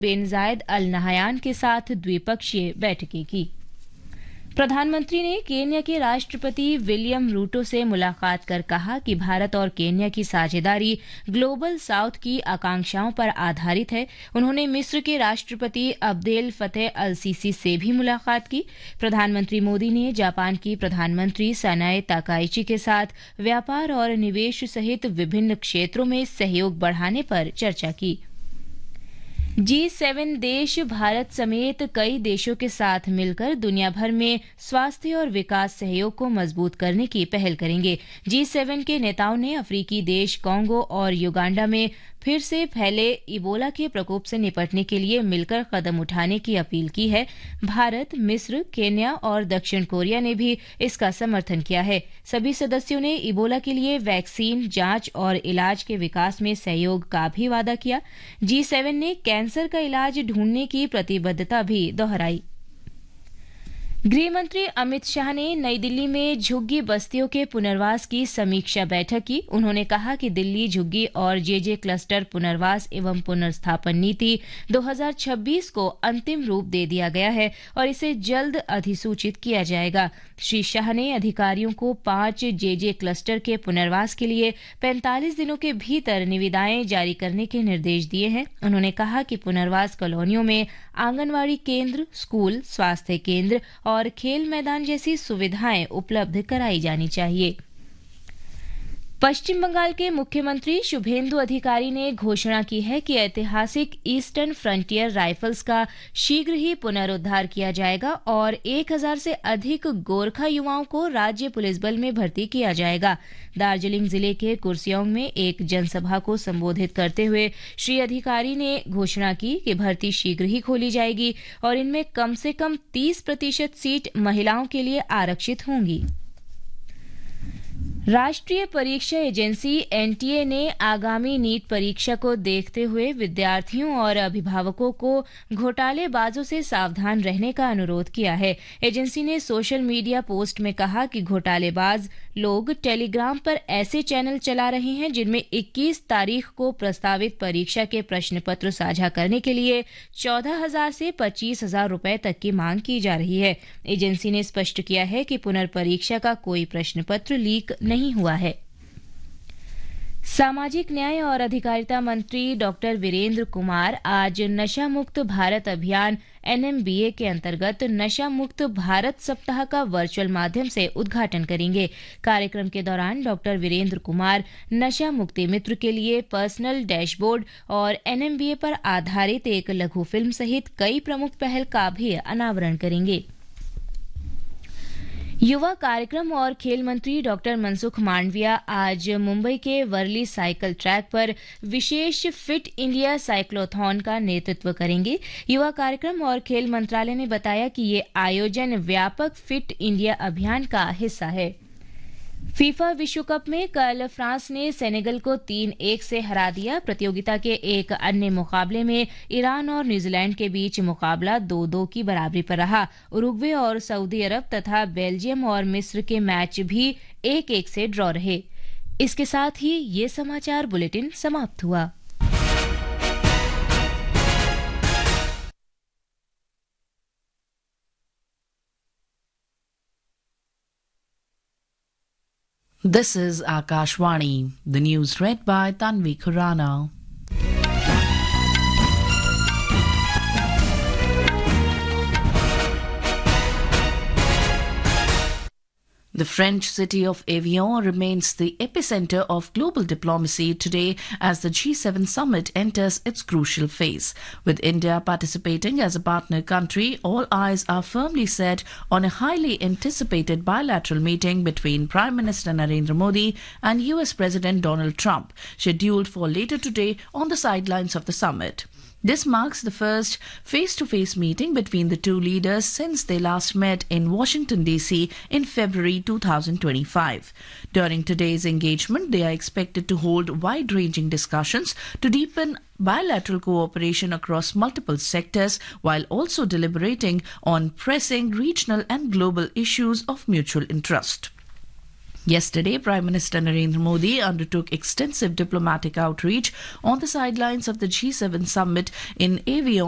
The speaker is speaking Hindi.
बिन जायद अल नहयान के साथ द्विपक्षीय बैठकें की। प्रधानमंत्री ने केन्या के राष्ट्रपति विलियम रूटो से मुलाकात कर कहा कि भारत और केन्या की साझेदारी ग्लोबल साउथ की आकांक्षाओं पर आधारित है। उन्होंने मिस्र के राष्ट्रपति अब्देल फतेह अल सीसी से भी मुलाकात की। प्रधानमंत्री मोदी ने जापान की प्रधानमंत्री सनाए ताकाइची के साथ व्यापार और निवेश सहित विभिन्न क्षेत्रों में सहयोग बढ़ाने पर चर्चा की। G7 देश भारत समेत कई देशों के साथ मिलकर दुनिया भर में स्वास्थ्य और विकास सहयोग को मजबूत करने की पहल करेंगे। G7 के नेताओं ने अफ्रीकी देश कांगो और युगांडा में फिर से फैले इबोला के प्रकोप से निपटने के लिए मिलकर कदम उठाने की अपील की है। भारत, मिस्र, केन्या और दक्षिण कोरिया ने भी इसका समर्थन किया है। सभी सदस्यों ने इबोला के लिए वैक्सीन, जांच और इलाज के विकास में सहयोग का भी वादा किया। G7 ने कैंसर का इलाज ढूंढने की प्रतिबद्धता भी दोहराई। गृह मंत्री अमित शाह ने नई दिल्ली में झुग्गी बस्तियों के पुनर्वास की समीक्षा बैठक की। उन्होंने कहा कि दिल्ली झुग्गी और जेजे क्लस्टर पुनर्वास एवं पुनर्स्थापन नीति 2026 को अंतिम रूप दे दिया गया है और इसे जल्द अधिसूचित किया जाएगा। श्री शाह ने अधिकारियों को 5 जेजे क्लस्टर के पुनर्वास के लिए 45 दिनों के भीतर निविदाएं जारी करने के निर्देश दिए हैं। उन्होंने कहा कि पुनर्वास कॉलोनियों में आंगनवाड़ी केंद्र, स्कूल, स्वास्थ्य केंद्र और खेल मैदान जैसी सुविधाएं उपलब्ध कराई जानी चाहिए। पश्चिम बंगाल के मुख्यमंत्री शुभेंदु अधिकारी ने घोषणा की है कि ऐतिहासिक ईस्टर्न फ्रंटियर राइफल्स का शीघ्र ही पुनरुद्धार किया जाएगा और 1000 से अधिक गोरखा युवाओं को राज्य पुलिस बल में भर्ती किया जाएगा। दार्जिलिंग जिले के कुर्सियोंग में एक जनसभा को संबोधित करते हुए श्री अधिकारी ने घोषणा की कि भर्ती शीघ्र ही खोली जाएगी और इनमें कम से कम 30% सीट महिलाओं के लिए आरक्षित होंगी। राष्ट्रीय परीक्षा एजेंसी एनटीए ने आगामी नीट परीक्षा को देखते हुए विद्यार्थियों और अभिभावकों को घोटालेबाजों से सावधान रहने का अनुरोध किया है। एजेंसी ने सोशल मीडिया पोस्ट में कहा कि घोटालेबाज लोग टेलीग्राम पर ऐसे चैनल चला रहे हैं जिनमें 21 तारीख को प्रस्तावित परीक्षा के प्रश्न पत्र साझा करने के लिए 14,000 से 25,000 रुपए तक की मांग की जा रही है। एजेंसी ने स्पष्ट किया है कि पुनर्परीक्षा का कोई प्रश्न पत्र लीक नहीं हुआ है। सामाजिक न्याय और अधिकारिता मंत्री डॉक्टर वीरेंद्र कुमार आज नशा मुक्त भारत अभियान एनएमबीए के अंतर्गत नशा मुक्त भारत सप्ताह का वर्चुअल माध्यम से उद्घाटन करेंगे। कार्यक्रम के दौरान डॉक्टर वीरेंद्र कुमार नशा मुक्ति मित्र के लिए पर्सनल डैशबोर्ड और एनएमबीए पर आधारित एक लघु फिल्म सहित कई प्रमुख पहल का भी अनावरण करेंगे। युवा कार्यक्रम और खेल मंत्री डॉक्टर मनसुख मांडविया आज मुंबई के वर्ली साइकिल ट्रैक पर विशेष फिट इंडिया साइक्लोथॉन का नेतृत्व करेंगे। युवा कार्यक्रम और खेल मंत्रालय ने बताया कि ये आयोजन व्यापक फिट इंडिया अभियान का हिस्सा है। फीफा विश्व कप में कल फ्रांस ने सेनेगल को 3-1 से हरा दिया। प्रतियोगिता के एक अन्य मुकाबले में ईरान और न्यूजीलैंड के बीच मुकाबला 2-2 की बराबरी पर रहा। उरुग्वे और सऊदी अरब तथा बेल्जियम और मिस्र के मैच भी 1-1 से ड्रॉ रहे। इसके साथ ही ये समाचार बुलेटिन समाप्त हुआ। This is Akashvani. The news read by Tanvi Khurana. The French city of Evian remains the epicenter of global diplomacy today as the G7 summit enters its crucial phase. With India participating as a partner country, all eyes are firmly set on a highly anticipated bilateral meeting between Prime Minister Narendra Modi and US President Donald Trump, scheduled for later today on the sidelines of the summit. This marks the first face-to-face meeting between the two leaders since they last met in Washington, D.C. in February 2025. During today's engagement, they are expected to hold wide-ranging discussions to deepen bilateral cooperation across multiple sectors while also deliberating on pressing regional and global issues of mutual interest. Yesterday, Prime Minister Narendra Modi undertook extensive diplomatic outreach on the sidelines of the G7 summit in Evian